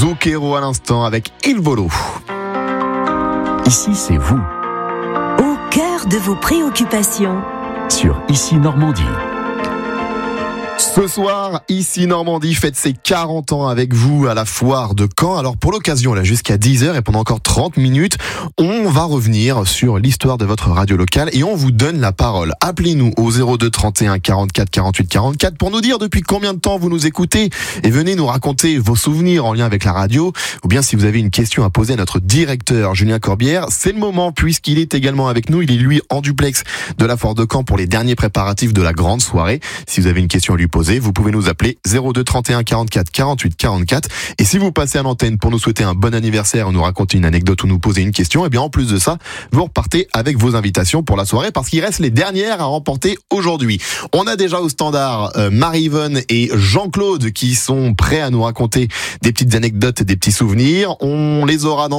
Zucchero à l'instant avec Il Volo. Ici, c'est vous, Au cœur de vos préoccupations. sur Ici Normandie. Ce soir, Ici Normandie fête ses 40 ans avec vous à la foire de Caen. Alors pour l'occasion, là jusqu'à 10h et pendant encore 30 minutes, on va revenir sur l'histoire de votre radio locale et on vous donne la parole. Appelez-nous au 02 31 44 48 44 pour nous dire depuis combien de temps vous nous écoutez et venez nous raconter vos souvenirs en lien avec la radio, ou bien si vous avez une question à poser à notre directeur Julien Corbière, c'est le moment puisqu'il est également avec nous. Il est lui en duplex de la foire de Caen pour les derniers préparatifs de la grande soirée. Si vous avez une question à lui poser, vous pouvez nous appeler 02 31 44 48 44. Et si vous passez à l'antenne pour nous souhaiter un bon anniversaire ou nous raconter une anecdote ou nous poser une question, et bien en plus de ça, vous repartez avec vos invitations pour la soirée parce qu'il reste les dernières à remporter aujourd'hui. On a déjà au standard Marie-Yvonne et Jean-Claude qui sont prêts à nous raconter des petites anecdotes et des petits souvenirs. On les aura dans